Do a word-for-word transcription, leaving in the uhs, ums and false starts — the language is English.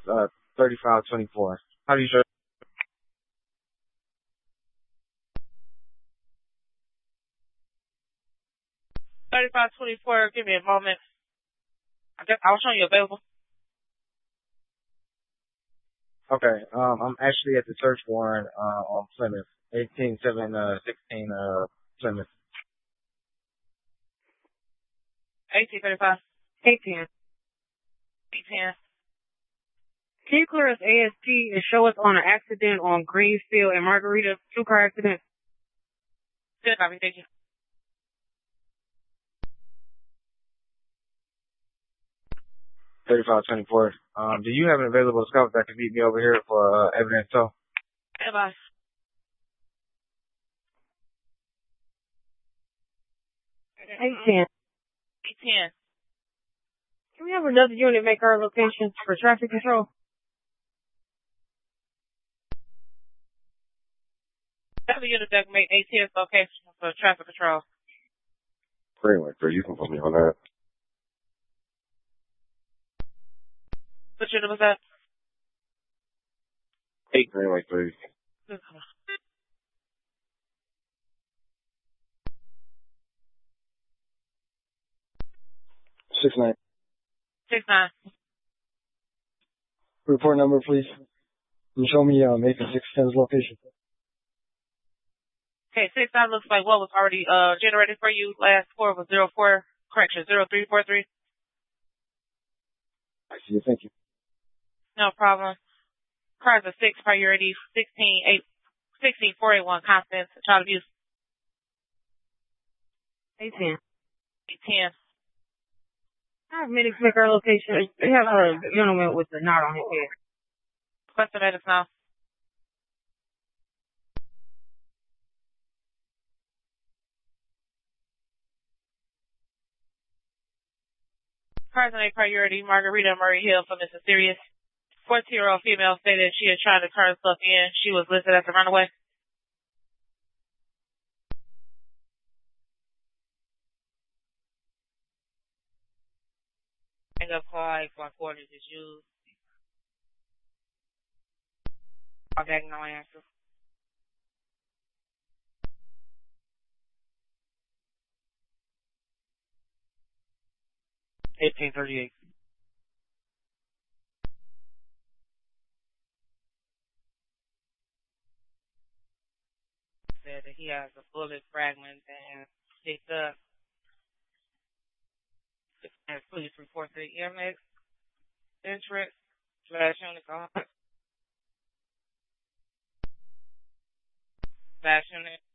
uh, thirty-five twenty-four. How do you show? thirty-five twenty-four, give me a moment. I guess I was showing you available. Okay, um, I'm actually at the search warrant, uh, on Plymouth. eighteen seven, uh, sixteen, uh, Plymouth. eighteen thirty-five. eight ten. eight ten. Can you clear us A S P and show us on an accident on Greensfield and Margarita, two car accident? Good, copy, thank you. thirty-five twenty-four. Um, do you have an available scout that can meet me over here for, uh, evidence tow? Goodbye. eight ten. eight ten. Can we have another unit make our location for traffic control? That's the unit that can make eight ten's location for traffic control. Greenway three, you can put me on that. What unit was that? Eight Greenway three. Good. Six nine. Six nine. Report number, please. Can you show me, um, eight six ten's location? Okay, six nine looks like what was already, uh, generated for you. Last four was zero four, correction, zero three four three. I see you, thank you. No problem. Cars are six, priority sixteen eight, sixteen four eight one, Constance, child abuse. eight ten. eight ten. I have medics make our location. They have a gentleman with a knot on his head. Request the medics now. Cars on a priority, Margarita Murray Hill for Missus Sirius. fourteen-year-old female stated she had tried to turn herself in. She was listed as a runaway. Hang up call eight four four is used. Call back, no answer. eighteen thirty-eight. Said that he has a bullet fragment and picked up. And police report to the E M X entrance slash unit slash unit